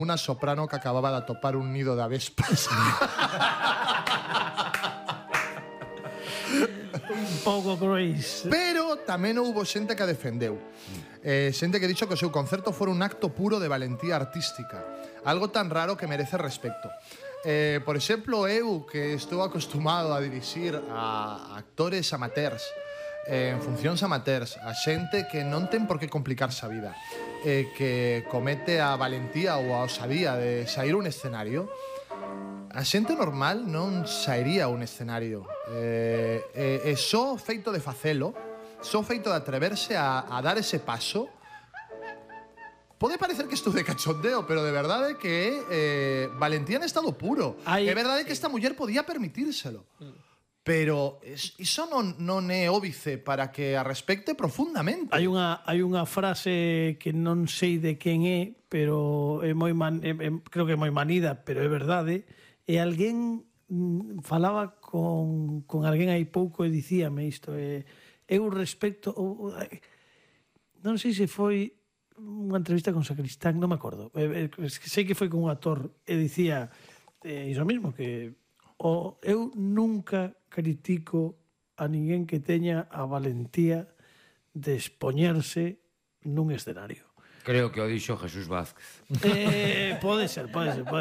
unha soprano que acababa de atopar un nido de avespas. Un pouco cruís. Pero tamén houbo xente que a defendeu. Xente que dixo que o seu concerto fora un acto puro de valentía artística. Algo tan raro que merece respecto. Por exemplo, eu, que estou acostumado a dirixir a actores amateurs, en funcións amateurs, a xente que non ten por que complicarse a vida, que comete a valentía ou a osadía de sair un escenario, a xente normal non sairía a un escenario. E só feito de facelo, só feito de atreverse a dar ese paso, pode parecer que estou de cachondeo, pero de verdade que é valentía en estado puro. É verdade que esta muller podía permitírselo. Pero iso non é óbice para que a respecte profundamente. Hai unha frase que non sei de quen é, pero é moi creo que é moi manida, pero é verdade. E alguén falaba con alguén hai pouco e dicíame isto. Eu respecto... Non sei se foi unha entrevista con Sacristán, non me acordo. Sei que foi con un actor e dicía iso mismo, que eu nunca critico a ninguén que teña a valentía de expoñerse nun escenario. Creo que o dixo Jesús Vázquez. Pode ser.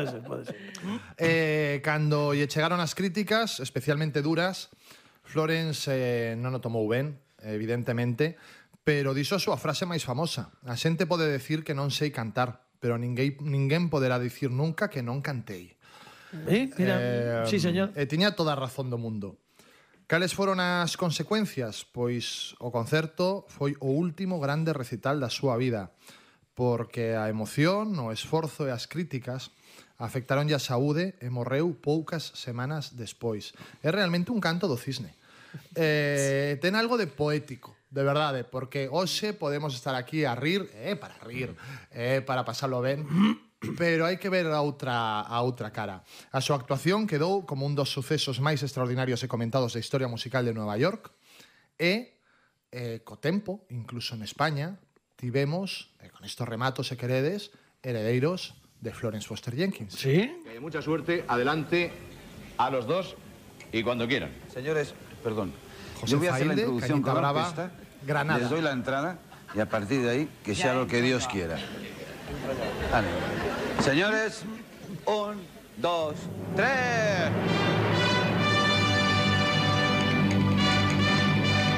Cando lle chegaron as críticas, especialmente duras, Florence non o tomou ben, evidentemente, pero dixo a súa frase máis famosa. A xente pode decir que non sei cantar, pero ninguén poderá dicir nunca que non cantei. Mira, sí, señor. E tiña toda a razón do mundo. Cales foron as consecuencias? Pois o concerto foi o último grande recital da súa vida, porque a emoción, o esforzo e as críticas afectaronlle a saúde e morreu poucas semanas despois. É realmente un canto do cisne. Ten algo de poético, de verdade, porque hoxe podemos estar aquí a rir, para pasalo ben, pero hai que ver a outra cara. A súa actuación quedou como un dos sucesos máis extraordinarios e comentados da historia musical de Nova York e, co tempo, incluso en España, tivemos, con estos rematos, se queredes, heredeiros de Florence Foster Jenkins. ¿Sí? Mucha suerte, adelante a los dos y cuando quieran. Señores, perdón. José Yo voy a hacer la Faide, introducción Cañita con la Brava, orquesta, Granada. les doy la entrada y a partir de ahí que sea lo que Dios quiera. Vale. Señores, 1, 2, 3.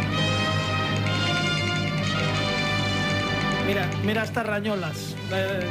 Mira estas rañolas.